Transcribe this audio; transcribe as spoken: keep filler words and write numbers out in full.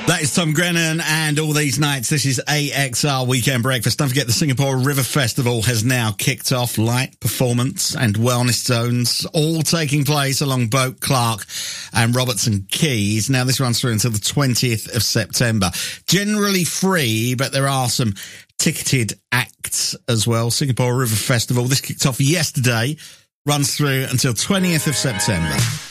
That is Tom Grennan and all these nights. This is A X R Weekend Breakfast. Don't forget the Singapore River Festival has now kicked off. Light performance and wellness zones all taking place along Boat Clark and Robertson Quays. Now this runs through until the twentieth of September. Generally free, but there are some ticketed acts as well. Singapore River Festival. This kicked off yesterday. Runs through until twentieth of September.